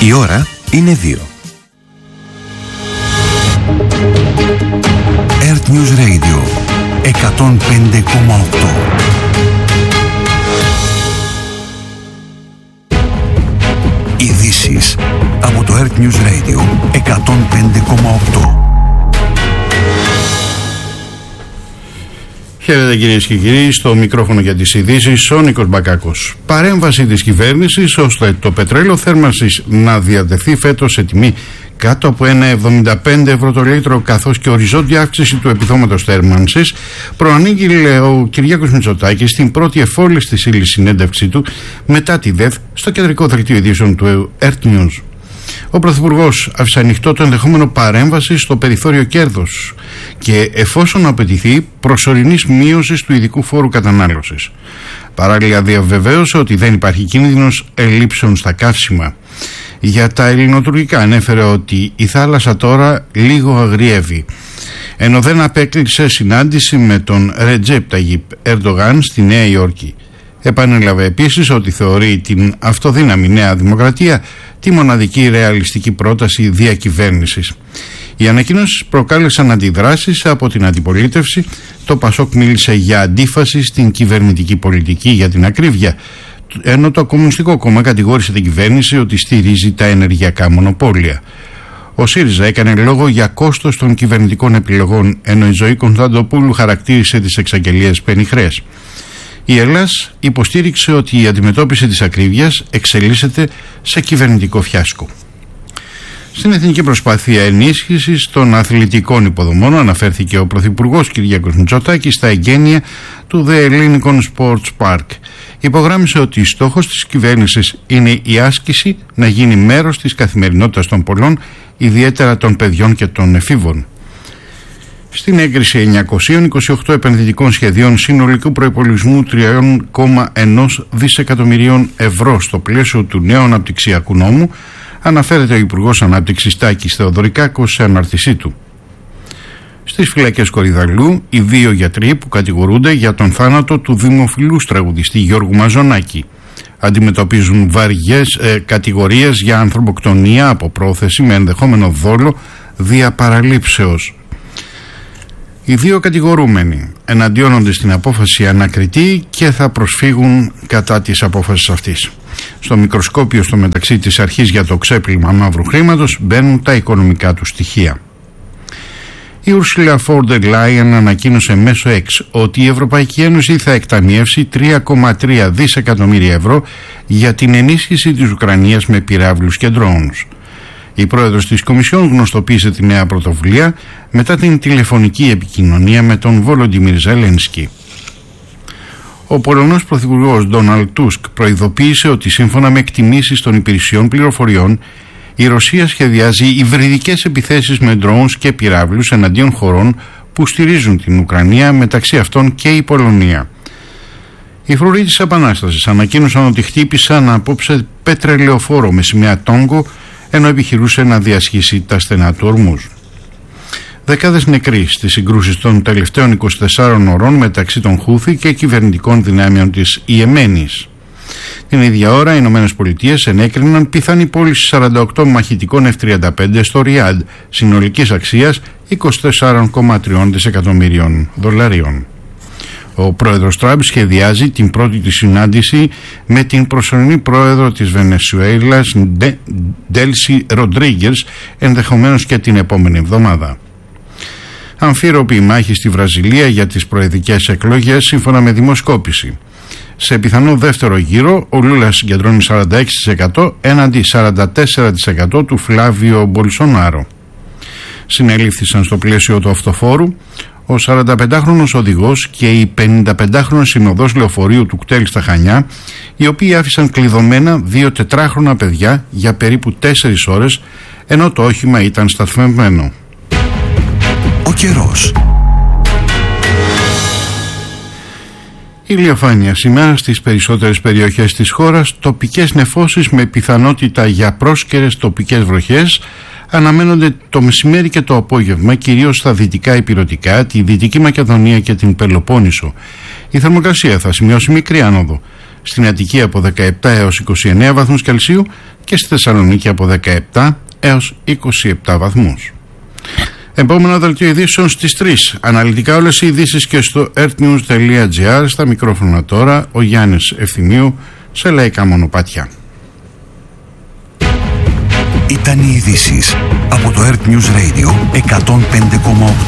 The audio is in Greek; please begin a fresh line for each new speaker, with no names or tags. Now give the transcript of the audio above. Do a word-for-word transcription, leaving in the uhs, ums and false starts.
Η ώρα είναι δύο. Earth News Radio εκατόν πέντε κόμμα οκτώ. Ειδήσεις από το Earth News Radio εκατόν πέντε κόμμα οκτώ.
Χαίρετε κυρίες και κύριοι, στο μικρόφωνο για τις ειδήσεις ο Νίκος Μπακάκος. Παρέμβαση της κυβέρνησης ώστε το πετρέλαιο θέρμανσης να διατεθεί φέτος σε τιμή κάτω από ένα εβδομήντα πέντε ευρώ το λίτρο, καθώς και οριζόντια αύξηση του επιδόματος θέρμανσης, προανήγγειλε ο Κυριάκος Μητσοτάκης στην πρώτη εφόλης της ύλης συνέντευξή του μετά τη ΔΕΘ στο κεντρικό δελτίο ειδήσεων του Earth News. Ο Πρωθυπουργός άφησε ανοιχτό το ενδεχόμενο παρέμβαση στο περιθώριο κέρδους και εφόσον απαιτηθεί προσωρινής μείωσης του ειδικού φόρου κατανάλωσης. Παράλληλα διαβεβαίωσε ότι δεν υπάρχει κίνδυνος ελλείψεων στα καύσιμα. Για τα ελληνοτουρκικά ανέφερε ότι η θάλασσα τώρα λίγο αγριεύει, ενώ δεν απέκλεισε συνάντηση με τον Ρετζέπ Ταγιπ Ερντογάν στη Νέα Υόρκη. Επανέλαβε επίσης ότι θεωρεί την αυτοδύναμη Νέα Δημοκρατία τη μοναδική ρεαλιστική πρόταση διακυβέρνησης. Οι ανακοινώσεις προκάλεσαν αντιδράσεις από την αντιπολίτευση. Το Πασόκ μίλησε για αντίφαση στην κυβερνητική πολιτική, για την ακρίβεια, ενώ το Κομμουνιστικό Κόμμα κατηγόρησε την κυβέρνηση ότι στηρίζει τα ενεργειακά μονοπόλια. Ο ΣΥΡΙΖΑ έκανε λόγο για κόστος των κυβερνητικών επιλογών, ενώ η Ζωή Κωνσταντοπούλου χαρακτήρισε τις εξαγγελίες πενιχρές. Η Ελλάς υποστήριξε ότι η αντιμετώπιση της ακρίβειας εξελίσσεται σε κυβερνητικό φιάσκο. Στην εθνική προσπάθεια ενίσχυσης των αθλητικών υποδομών αναφέρθηκε ο Πρωθυπουργός Κυριάκος Μητσοτάκης στα εγγένεια του The Hellenic Sports Park. Υπογράμμισε ότι στόχος της κυβέρνησης είναι η άσκηση να γίνει μέρος της καθημερινότητας των πολλών, ιδιαίτερα των παιδιών και των εφήβων. Στην έγκριση εννιακόσια είκοσι οκτώ επενδυτικών σχεδίων συνολικού προϋπολογισμού τρία κόμμα ένα δισεκατομμυρίων ευρώ στο πλαίσιο του νέου αναπτυξιακού νόμου, αναφέρεται ο Υπουργός Ανάπτυξης Τάκης Θεοδωρικάκος σε ανάρτησή του. Στις φυλακές Κορυδαλλού, οι δύο γιατροί που κατηγορούνται για τον θάνατο του δημοφιλούς τραγουδιστή Γιώργου Μαζονάκη αντιμετωπίζουν βαριές ε, κατηγορίες για ανθρωποκτονία από πρόθεση με ενδεχόμενο δόλο δια παραλήψεως. Οι δύο κατηγορούμενοι εναντιώνονται στην απόφαση ανακριτή και θα προσφύγουν κατά της απόφασης αυτής. Στο μικροσκόπιο στο μεταξύ της αρχής για το ξέπλυμα μαύρου χρήματος μπαίνουν τα οικονομικά του στοιχεία. Η Ursula von der Leyen ανακοίνωσε μέσω X ότι η Ευρωπαϊκή Ένωση θα εκταμιεύσει τρία κόμμα τρία δισεκατομμύρια ευρώ για την ενίσχυση της Ουκρανίας με πυράβλους και drones. Η πρόεδρος της Κομισιόν γνωστοποίησε τη νέα πρωτοβουλία μετά την τηλεφωνική επικοινωνία με τον Βολοντιμίρ Ζελένσκι. Ο Πολωνός Πρωθυπουργός Ντόναλντ Τούσκ προειδοποίησε ότι σύμφωνα με εκτιμήσεις των υπηρεσιών πληροφοριών, η Ρωσία σχεδιάζει υβριδικές επιθέσεις με drones και πυράβλους εναντίον χωρών που στηρίζουν την Ουκρανία, μεταξύ αυτών και η Πολωνία. Οι φρουροί της Επανάστασης ανακοίνωσαν ότι χτύπησαν απόψε πετρελαιοφόρο με σημαία Τόγκο, ενώ επιχειρούσε να διασχίσει τα στενά του Ορμούζ. Δεκάδες νεκροί στις συγκρούσεις των τελευταίων είκοσι τεσσάρων ωρών μεταξύ των Χούθη και κυβερνητικών δυνάμεων της Ιεμένης. Την ίδια ώρα οι Ηνωμένες Πολιτείες ενέκριναν πιθανή πώληση σαράντα οκτώ μαχητικών εφ τριάντα πέντε στο Ριάντ, συνολικής αξίας είκοσι τέσσερα κόμμα τρία δισεκατομμυρίων δολαρίων. Ο πρόεδρος Τραμπ σχεδιάζει την πρώτη της συνάντηση με την προσωρινή πρόεδρο της Βενεσουέλας Ντέλσι Ροντρίγκες, ενδεχομένως και την επόμενη εβδομάδα. Αμφίροπη η μάχη στη Βραζιλία για τις προεδρικές εκλογές σύμφωνα με δημοσκόπηση. Σε πιθανό δεύτερο γύρο ο Λούλα συγκεντρώνει σαράντα έξι τοις εκατό έναντι σαράντα τέσσερα τοις εκατό του Φλάβιο Μπολσονάρο. Συνελήφθησαν στο πλαίσιο του αυτοφόρου ο σαρανταπεντάχρονος οδηγός και η πενηνταπεντάχρονη συνοδός λεωφορείου του κτέλ στα Χανιά, οι οποίοι άφησαν κλειδωμένα δύο τετράχρονα παιδιά για περίπου τέσσερις ώρες, ενώ το όχημα ήταν σταθμευμένο.
Ο καιρός.
Ηλιοφάνεια σήμερα στις περισσότερες περιοχές της χώρας, τοπικές νεφώσεις με πιθανότητα για πρόσκαιρες τοπικές βροχές αναμένονται το μεσημέρι και το απόγευμα, κυρίως στα δυτικά ηπειρωτικά, τη Δυτική Μακεδονία και την Πελοπόννησο. Η θερμοκρασία θα σημειώσει μικρή άνοδο. στην Αττική από δεκαεπτά έως είκοσι εννέα βαθμούς Κελσίου και στη Θεσσαλονίκη από δεκαεπτά έως είκοσι επτά βαθμούς. Επόμενο δελτίο ειδήσεων στις τρεις. Αναλυτικά όλες οι ειδήσεις και στο earthnews τελεία gr. Στα μικρόφωνα τώρα ο Γιάννης Ευθυμίου σε λαϊκά μονοπάτια.
Ήταν οι ειδήσεις από το Earth News Radio εκατόν πέντε κόμμα οκτώ.